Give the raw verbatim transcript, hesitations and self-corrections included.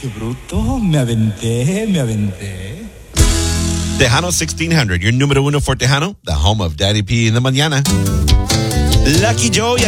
qué bruto. Me aventé, me aventé. Tejano sixteen hundred, your número uno for Tejano, the home of Daddy P in the mañana. Lucky Joe.